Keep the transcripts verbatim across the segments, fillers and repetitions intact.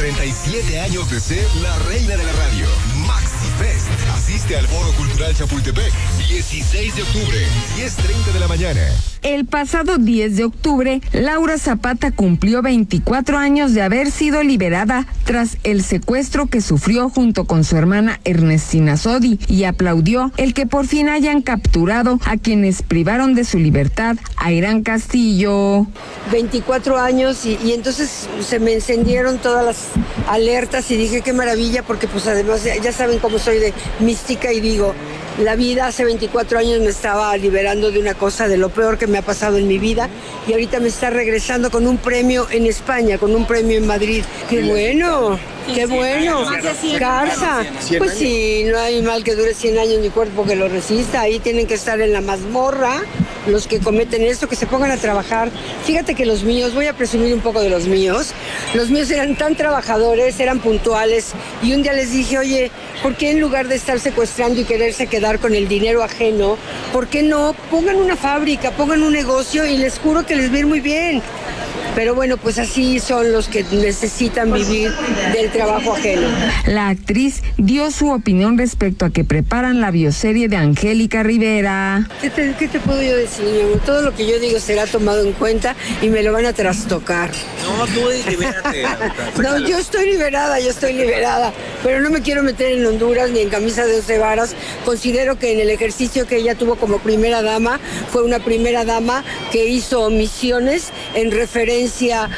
treinta y siete años de ser la reina de la radio. Maxi Fest. Asiste al Foro Cultural Chapultepec. dieciséis de octubre, diez treinta de la mañana. El pasado diez de octubre, Laura Zapata cumplió veinticuatro años de haber sido liberada tras el secuestro que sufrió junto con su hermana Ernestina Sodi, y aplaudió el que por fin hayan capturado a quienes privaron de su libertad a Irán Castillo. veinticuatro años y, y entonces se me encendieron todas las alertas y dije qué maravilla, porque pues además ya saben cómo soy de mística y digo, la vida hace veinticuatro años me estaba liberando de una cosa, de lo peor que me ha pasado en mi vida, y ahorita me está regresando con un premio en España, con un premio en Madrid. ¡Qué bueno! ¡Qué bueno! Garza. Pues sí, no hay mal que dure cien años ni cuerpo que lo resista. Ahí tienen que estar en la mazmorra los que cometen esto, que se pongan a trabajar. Fíjate que los míos, voy a presumir un poco de los míos, los míos eran tan trabajadores, eran puntuales, y un día les dije, oye, ¿por qué en lugar de estar secuestrando y quererse quedar con el dinero ajeno, por qué no pongan una fábrica, pongan un negocio y les juro que les va a ir muy bien? Pero bueno, pues así son los que necesitan vivir del trabajo ajeno. La actriz dio su opinión respecto a que preparan la bioserie de Angélica Rivera. ¿Qué te, qué te puedo yo decir, mi amor? Todo lo que yo digo será tomado en cuenta y me lo van a trastocar. No, tú libérate. No, yo estoy liberada, yo estoy liberada, pero no me quiero meter en Honduras ni en camisa de once varas. Considero que en el ejercicio que ella tuvo como primera dama, fue una primera dama que hizo omisiones en referencia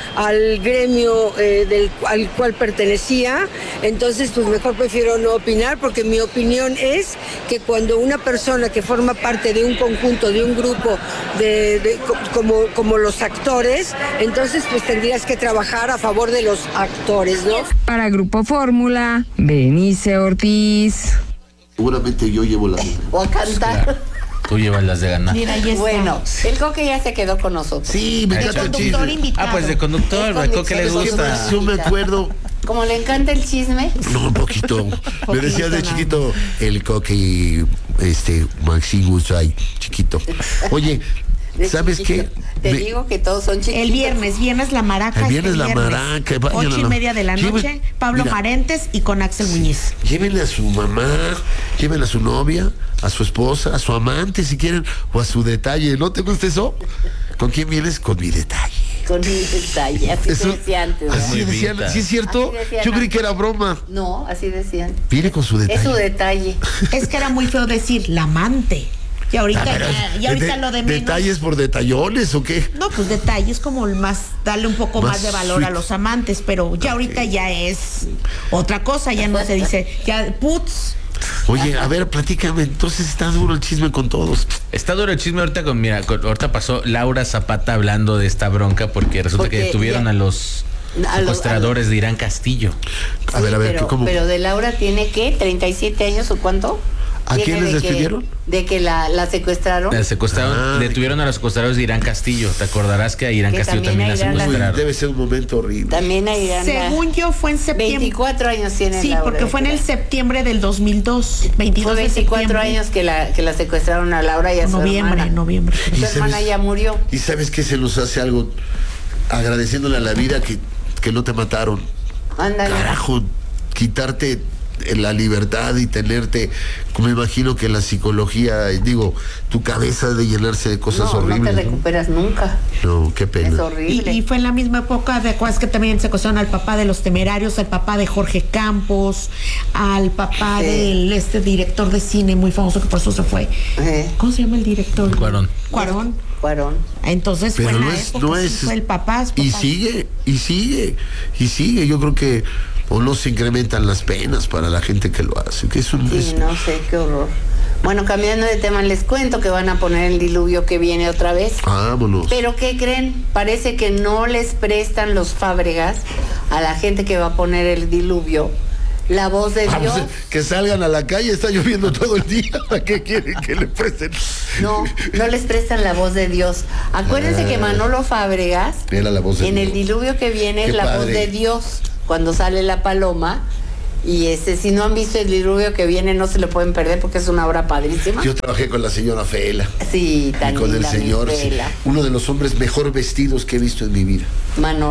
al gremio eh, del, al cual pertenecía. Entonces pues mejor prefiero no opinar, porque mi opinión es que cuando una persona que forma parte de un conjunto, de un grupo de, de, como, como los actores, entonces pues tendrías que trabajar a favor de los actores, ¿no? Para Grupo Fórmula, Berenice Ortiz. Seguramente yo llevo la... O a cantar. Claro. Tú llevas las de ganar. Mira, y bueno, el Coque ya se quedó con nosotros. Sí, me encanta el chisme. Invitado. Ah, pues de conductor, al Coque le gusta. Yo me acuerdo. Como le encanta el chisme. No, un poquito. Me decía de chiquito el Coque y este Maximus ahí, chiquito. Oye, ¿sabes qué? Te Me... digo que todos son chiquitos. El viernes, viernes la maraca. El viernes este la viernes, maraca. Ocho y media de la noche, Lleven, Pablo mira, Marentes y con Axel Muñiz. Llévenle a su mamá, llévenle a su novia, a su esposa, a su amante si quieren, o a su detalle. ¿No te gusta eso? ¿Con quién vienes? Con mi detalle. Con mi detalle, así Eso, decía antes. Así decían, ¿sí es cierto? Yo creí que era broma. No, así decían. Viene con su detalle. Es su detalle. Es que era muy feo decir la amante. Y ahorita, Ah, pero, ya, y ahorita de, lo de menos. ¿Detalles por detallones o qué? No, pues detalles como el más, darle un poco más, Más de valor sweet. a los amantes, pero ya Ok. ahorita ya es otra cosa, ya no se dice, ya putz. Oye, a ver, platícame, entonces está duro el chisme con todos. Está duro el chisme ahorita con, mira, con- ahorita pasó Laura Zapata hablando de esta bronca porque resulta Porque que detuvieron ya- a los a lo- secuestradores de Irán Castillo. A Sí, ver, a ver, pero, ¿cómo? pero de Laura tiene, ¿qué? ¿treinta y siete años o cuánto? ¿A Tiene quién les de que- despidieron? De que la, la secuestraron. La secuestraron, Ah, detuvieron a los secuestradores de Irán Castillo. Te acordarás que a Irán Que Castillo también también, la a Irán la- Uy, secuestraron. debe ser un momento horrible. También a Irán. Según yo fue en septiembre. veinticuatro años tiene Sí, Laura porque de fue en que el la- septiembre del dos mil dos, veintidós Fue de veinticuatro septiembre. años que la, que la secuestraron a Laura y a su Noviembre, hermana. noviembre. Y Su sabes- hermana ya murió. Y sabes que se nos hace algo agradeciéndole a la vida que, que no te mataron. Ándale. Carajo, quitarte la libertad y tenerte, me imagino que la psicología, digo, tu cabeza de llenarse de cosas no, horribles. no te recuperas nunca. No, qué Es pena. Y, horrible. y fue en la misma época, de acuerdas que también secuestraron al papá de los Temerarios, al papá de Jorge Campos, al papá Sí. del este director de cine muy famoso que por eso se fue. Eh, ¿Cómo se llama el director? Cuarón. Cuarón. Cuarón. Entonces Pero fue en no la es, época, no sí, es. fue el papá. es Y papá. sigue, y sigue, y sigue. Yo creo que o no se incrementan las penas para la gente que lo hace. Que es un, Sí, es- no sé, qué horror. Bueno, cambiando de tema, les cuento que van a poner el diluvio que viene otra vez. Vámonos. Pero ¿qué creen? Parece que no les prestan los Fábregas a la gente que va a poner el diluvio la voz de Ah, Dios. pues, que salgan a la calle, está lloviendo todo el día. ¿Para qué quieren que le presten? No, no les prestan la voz de Dios. Acuérdense Ah. que Manolo Fábregas, Era la voz de en Dios. el diluvio que viene, Qué es la voz padre. de Dios. Cuando sale la paloma. Y este, si no han visto el diluvio que viene, no se lo pueden perder porque es una obra padrísima. Yo trabajé con la señora Fela. Sí, tan Y con el linda, mi señor, sí, Fela. uno de los hombres mejor vestidos que he visto en mi vida. Manolo.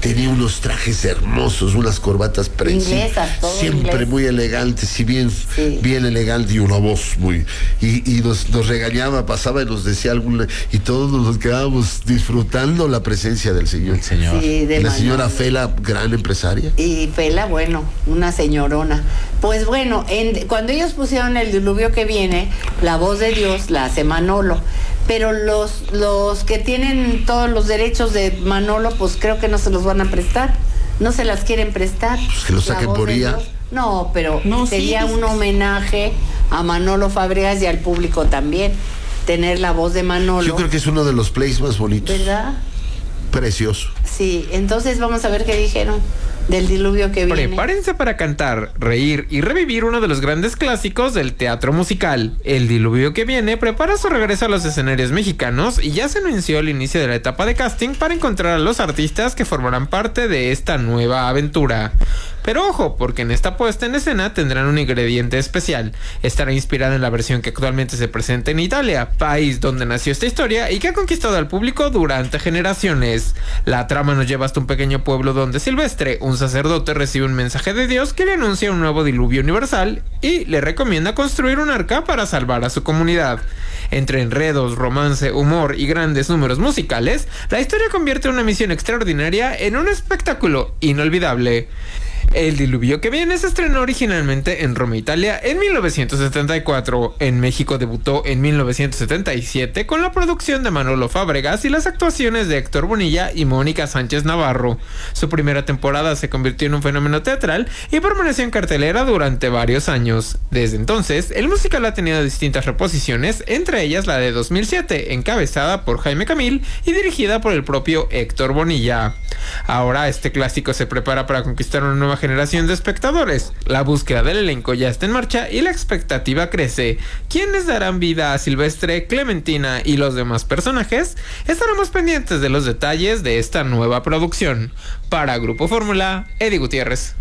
tenía unos trajes hermosos, unas corbatas preciosas. Inglesas, todo Siempre inglés. muy elegantes y bien, Sí. bien elegante y una voz muy... Y, y nos, nos regañaba, pasaba y nos decía algún... Y todos nos quedábamos disfrutando la presencia del señor. El señor. Sí, de La Manolo. señora Fela, gran empresaria. Y Fela, bueno, una señorona. Pues bueno, en, cuando ellos pusieron El diluvio que viene, la voz de Dios la hace Manolo. Pero los, los que tienen todos los derechos de Manolo, pues creo que no se los van a prestar. No se las quieren prestar. Pues que lo La saquen voz por de I A. Dios. No, pero No, sí, sería sí, un sí. homenaje a Manolo Fábregas y al público también. Tener la voz de Manolo. Yo creo que es uno de los plays más bonitos. ¿Verdad? Precioso. Sí, entonces vamos a ver qué dijeron del diluvio que viene. Prepárense para cantar, reír y revivir uno de los grandes clásicos del teatro musical. El diluvio que viene prepara su regreso a los escenarios mexicanos y ya se anunció el inicio de la etapa de casting para encontrar a los artistas que formarán parte de esta nueva aventura. Pero ojo, porque en esta puesta en escena tendrán un ingrediente especial. Estará inspirada en la versión que actualmente se presenta en Italia, país donde nació esta historia y que ha conquistado al público durante generaciones. La trama nos lleva hasta un pequeño pueblo donde Silvestre, un sacerdote, recibe un mensaje de Dios que le anuncia un nuevo diluvio universal y le recomienda construir un arca para salvar a su comunidad. Entre enredos, romance, humor y grandes números musicales, la historia convierte una misión extraordinaria en un espectáculo inolvidable. El diluvio que viene se estrenó originalmente en Roma, Italia, en mil novecientos setenta y cuatro. En México debutó en mil novecientos setenta y siete con la producción de Manolo Fábregas y las actuaciones de Héctor Bonilla y Mónica Sánchez Navarro. Su primera temporada se convirtió en un fenómeno teatral y permaneció en cartelera durante varios años. Desde entonces, el musical ha tenido distintas reposiciones, entre ellas la de dos mil siete, encabezada por Jaime Camil y dirigida por el propio Héctor Bonilla. Ahora este clásico se prepara para conquistar una nueva generación de espectadores. La búsqueda del elenco ya está en marcha y la expectativa crece. ¿Quiénes darán vida a Silvestre, Clementina y los demás personajes? Estaremos pendientes de los detalles de esta nueva producción. Para Grupo Fórmula, Eddie Gutiérrez.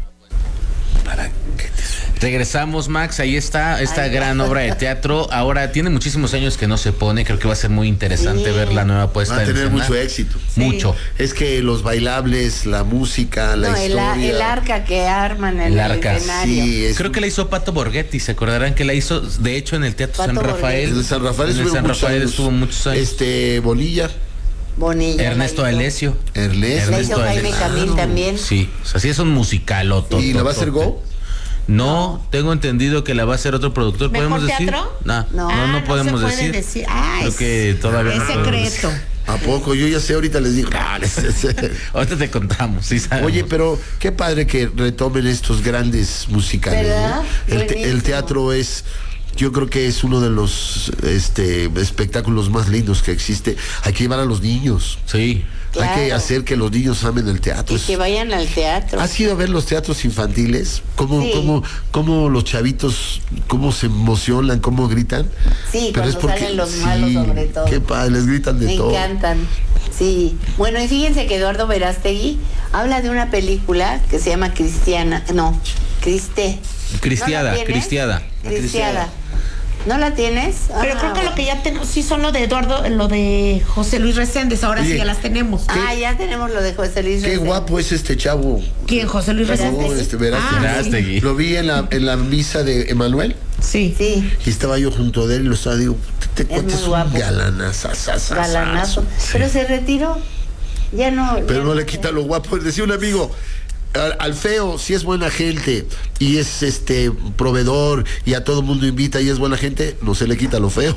Regresamos, Max, ahí está esta Ahí gran va. obra de teatro. Ahora tiene muchísimos años que no se pone, creo que va a ser muy interesante Sí. ver la nueva puesta Va a en tener escena. mucho éxito. Mucho. Es que los bailables, la música, la No, el, a- historia. el arca que arman en El el, arca, escenario. Sí, es Creo que la hizo Pato Borghetti, se acordarán que la hizo, de hecho, en el Teatro Pato San Rafael. En el San Rafael En el estuvo San muchos Rafael años. estuvo muchos años. Este, Bonilla, Bonilla. Ernesto la hizo. Alessio. Ernesto. La hizo Jaime Alessio. Camil también. Sí, o sea, sí es un musicaloto. ¿Y la va a hacer Go? No, tengo entendido que la va a hacer otro productor. ¿Mejor ¿Podemos decir? teatro? No, No. no, Ah, no no podemos se puede decir. decir. Ah, Creo es- que todavía es no podemos secreto. decir. ¿A poco? Yo ya sé, ahorita les digo. Ah, les- Ahorita te contamos, sí sabemos. Oye, pero qué padre que retomen estos grandes musicales, ¿Verdad? ¿no? El, te- el Buenísimo. teatro es, yo creo que es uno de los este, espectáculos más lindos que existe. Hay que llevar a los niños. Sí. Hay que Claro. hacer que los niños amen el teatro. Y Es- que vayan al teatro. ¿Has ido a ver los teatros infantiles? ¿Cómo, Sí. cómo, cómo los chavitos, cómo se emocionan, cómo gritan? Sí, cuando salen los malos, sobre todo. Qué padre, les gritan de Me todo. encantan. Sí. Bueno, y fíjense que Eduardo Verástegui habla de una película que se llama Cristiana. No, Cristé. Cristiada, ¿No la tienes? Cristiada. Cristiada. ¿No la tienes? Pero Ah, creo que lo bueno. que ya tenemos, sí son lo de Eduardo, lo de José Luis Reséndez, ahora Oye, sí ya las tenemos. Ah, ya tenemos lo de José Luis. Qué Reséndez. guapo es este chavo. ¿Quién? José Luis Verástegui. Reséndez. No, este, Verástegui. Ah, Verástegui. Lo vi en la, en la misa de Emanuel Sí. Sí, y estaba yo junto de él y lo estaba, digo, te, te Es cuentes muy un guapo. galanazazazazazo. galanazo. Pero se retiró. Ya no. Pero ya no le quita lo guapo. Decía un amigo, al, al feo, si es buena gente y es este proveedor y a todo mundo invita y es buena gente, no se le quita lo feo.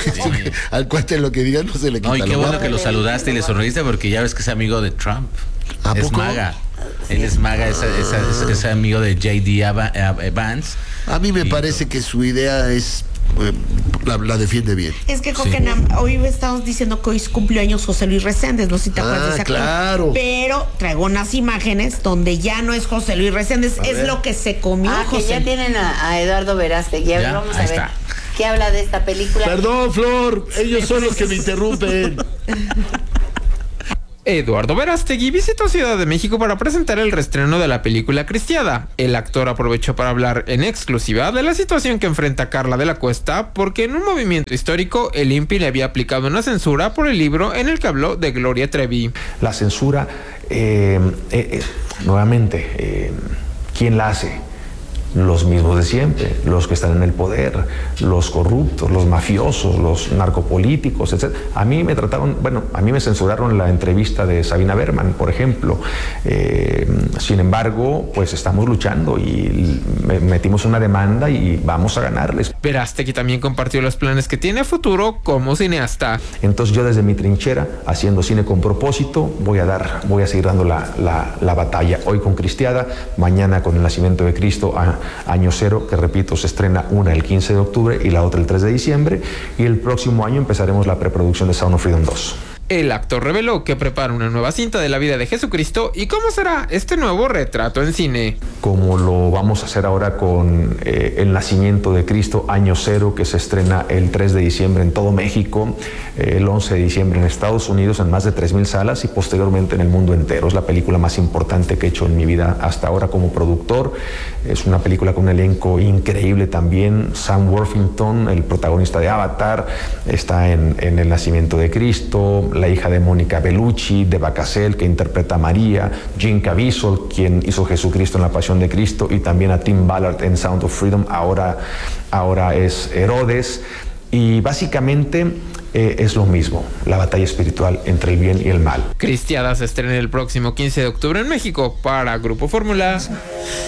Al cuate lo que diga no se le quita No, y lo qué bueno guapo. que lo saludaste y le sonreíste porque ya ves que es amigo de Trump. ¿A es poco? maga. Él es maga, es, es- es- es amigo de J D Ava- Ava- Vance. A mí me Y- parece que su idea es eh, la, la defiende bien. Es que creo Sí. que na- hoy estamos diciendo que hoy cumplió años José Luis Reséndez, no sé si te acuerdas Ah, de ese actor. claro. Pero traigo unas imágenes donde ya no es José Luis Reséndez, A es ver. lo que se comió Ah, que José. ya tienen a, a Eduardo Verástegui. Ya, Ya, vamos a ahí ver. está. ¿Qué habla de esta película? Perdón, Flor, ellos son los que me interrumpen. Eduardo Verástegui visitó Ciudad de México para presentar el reestreno de la película Cristiada. El actor aprovechó para hablar en exclusiva de la situación que enfrenta Carla de la Cuesta, porque en un movimiento histórico el I N P I le había aplicado una censura por el libro en el que habló de Gloria Trevi. La censura, eh, eh, eh, nuevamente, eh, ¿quién la hace? Los mismos de siempre, los que están en el poder, los corruptos, los mafiosos, los narcopolíticos, etcétera. A mí me trataron, bueno, a mí me censuraron la entrevista de Sabina Berman, por ejemplo. Eh, sin embargo, pues estamos luchando y metimos una demanda y vamos a ganarles. Verástegui también compartió los planes que tiene a futuro como cineasta. Entonces yo desde mi trinchera, haciendo cine con propósito, voy a dar, voy a seguir dando la, la, la batalla. Hoy con Cristiada, mañana con El Nacimiento de Cristo, a, Año Cero, que repito, se estrena una el quince de octubre y la otra el tres de diciembre, y el próximo año empezaremos la preproducción de Sound of Freedom dos. El actor reveló que prepara una nueva cinta de la vida de Jesucristo y cómo será este nuevo retrato en cine. Como lo vamos a hacer ahora con eh, El Nacimiento de Cristo, Año Cero, que se estrena el tres de diciembre en todo México, eh, el once de diciembre en Estados Unidos en más de tres mil salas y posteriormente en el mundo entero. Es la película más importante que he hecho en mi vida hasta ahora como productor. Es una película con un elenco increíble también. Sam Worthington, el protagonista de Avatar, está en, en El Nacimiento de Cristo. La hija de Mónica Bellucci, Deva Cassel, que interpreta a María, Jim Caviezel, quien hizo Jesucristo en La Pasión de Cristo, y también a Tim Ballard en Sound of Freedom, ahora, ahora es Herodes. Y básicamente eh, es lo mismo, la batalla espiritual entre el bien y el mal. Cristiada se estrena el próximo quince de octubre en México. Para Grupo Fórmula.